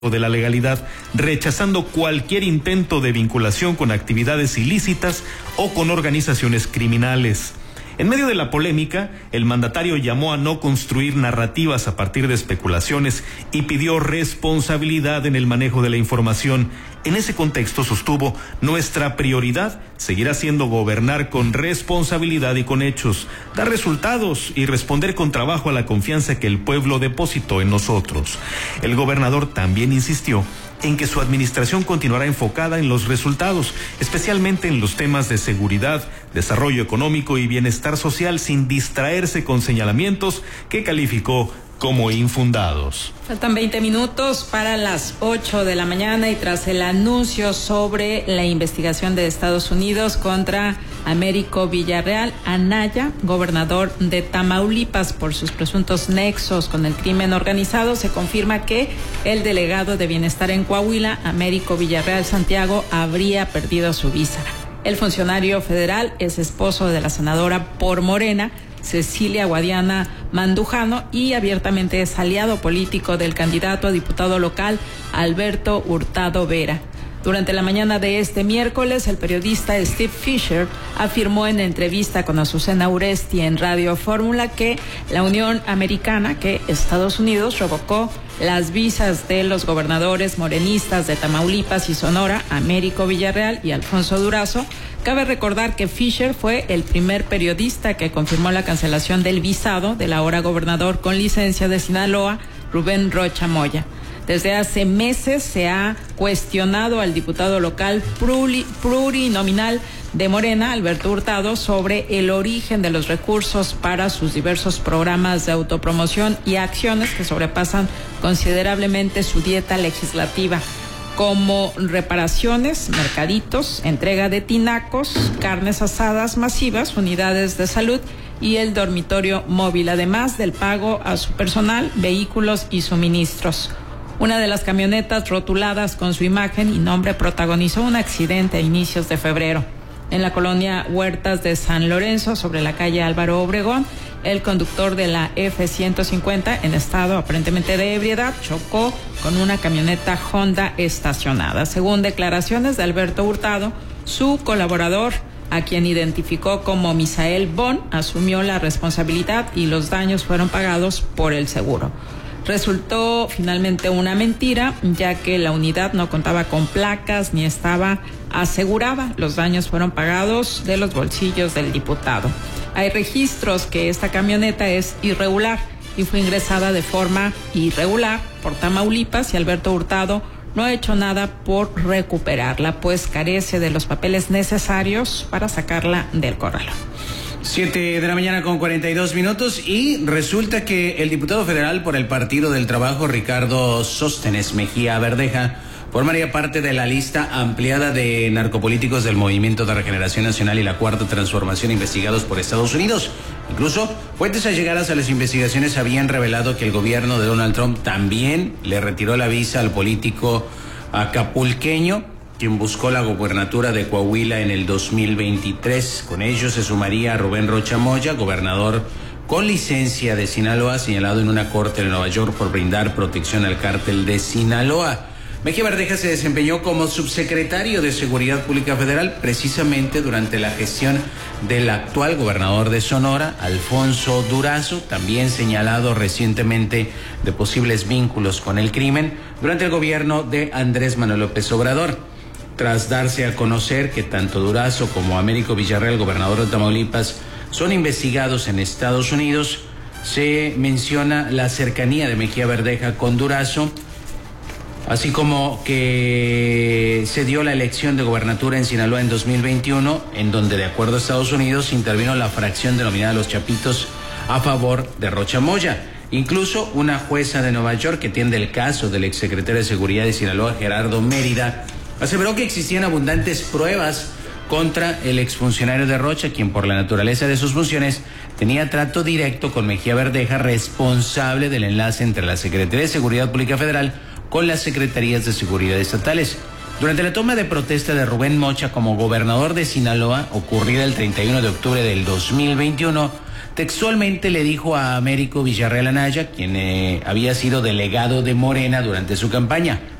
de la legalidad, rechazando cualquier intento de vinculación con actividades ilícitas o con organizaciones criminales. En medio de la polémica, el mandatario llamó a no construir narrativas a partir de especulaciones y pidió responsabilidad en el manejo de la información. En ese contexto sostuvo: nuestra prioridad seguirá siendo gobernar con responsabilidad y con hechos, dar resultados y responder con trabajo a la confianza que el pueblo depositó en nosotros. El gobernador también insistió en que su administración continuará enfocada en los resultados, especialmente en los temas de seguridad, desarrollo económico y bienestar social, sin distraerse con señalamientos que calificó como infundados. Faltan 20 minutos para las 8 de la mañana y tras el anuncio sobre la investigación de Estados Unidos contra Américo Villarreal Anaya, gobernador de Tamaulipas, por sus presuntos nexos con el crimen organizado, se confirma que el delegado de Bienestar en Coahuila, Américo Villarreal Santiago, habría perdido su visa. El funcionario federal es esposo de la senadora por Morena, Cecilia Guadiana Mandujano, y abiertamente es aliado político del candidato a diputado local Alberto Hurtado Vera. Durante la mañana de este miércoles, el periodista Steve Fisher afirmó en entrevista con Azucena Uresti en Radio Fórmula que la Unión Americana, que Estados Unidos revocó las visas de los gobernadores morenistas de Tamaulipas y Sonora, Américo Villarreal y Alfonso Durazo. Cabe recordar que Fisher fue el primer periodista que confirmó la cancelación del visado del ahora gobernador con licencia de Sinaloa, Rubén Rocha Moya. Desde hace meses se ha cuestionado al diputado local plurinominal de Morena, Alberto Hurtado, sobre el origen de los recursos para sus diversos programas de autopromoción y acciones que sobrepasan considerablemente su dieta legislativa, como reparaciones, mercaditos, entrega de tinacos, carnes asadas masivas, unidades de salud y el dormitorio móvil, además del pago a su personal, vehículos y suministros. Una de las camionetas rotuladas con su imagen y nombre protagonizó un accidente a inicios de febrero. En la colonia Huertas de San Lorenzo, sobre la calle Álvaro Obregón, el conductor de la F-150, en estado aparentemente de ebriedad, chocó con una camioneta Honda estacionada. Según declaraciones de Alberto Hurtado, su colaborador, a quien identificó como Misael Bon, asumió la responsabilidad y los daños fueron pagados por el seguro. Resultó finalmente una mentira, ya que la unidad no contaba con placas ni estaba asegurada. Los daños fueron pagados de los bolsillos del diputado. Hay registros que esta camioneta es irregular y fue ingresada de forma irregular por Tamaulipas, y Alberto Hurtado no ha hecho nada por recuperarla, pues carece de los papeles necesarios para sacarla del corralón. 7 de la mañana con 42 minutos y resulta que el diputado federal por el Partido del Trabajo, Ricardo Sóstenes Mejía Verdeja, formaría parte de la lista ampliada de narcopolíticos del Movimiento de Regeneración Nacional y la Cuarta Transformación investigados por Estados Unidos. Incluso, fuentes allegadas a las investigaciones habían revelado que el gobierno de Donald Trump también le retiró la visa al político acapulqueño, quien buscó la gobernatura de Coahuila en el 2023. Con ello se sumaría a Rubén Rocha Moya, gobernador con licencia de Sinaloa, señalado en una corte de Nueva York por brindar protección al cártel de Sinaloa. Mejía Verdeja se desempeñó como subsecretario de Seguridad Pública Federal precisamente durante la gestión del actual gobernador de Sonora, Alfonso Durazo, también señalado recientemente de posibles vínculos con el crimen durante el gobierno de Andrés Manuel López Obrador. Tras darse a conocer que tanto Durazo como Américo Villarreal, gobernador de Tamaulipas, son investigados en Estados Unidos, se menciona la cercanía de Mejía Verdeja con Durazo, así como que se dio la elección de gobernatura en Sinaloa en 2021, en donde, de acuerdo a Estados Unidos, intervino la fracción denominada Los Chapitos a favor de Rocha Moya. Incluso una jueza de Nueva York que atiende el caso del exsecretario de Seguridad de Sinaloa, Gerardo Mérida, aseveró que existían abundantes pruebas contra el exfuncionario de Rocha, quien por la naturaleza de sus funciones tenía trato directo con Mejía Verdeja, responsable del enlace entre la Secretaría de Seguridad Pública Federal con las Secretarías de Seguridad estatales. Durante la toma de protesta de Rubén Mocha como gobernador de Sinaloa, ocurrida el 31 de octubre del 2021, textualmente le dijo a Américo Villarreal Anaya, quien había sido delegado de Morena durante su campaña: